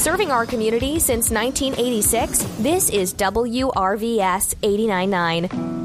Serving our community since 1986, this is WRVS 89.9.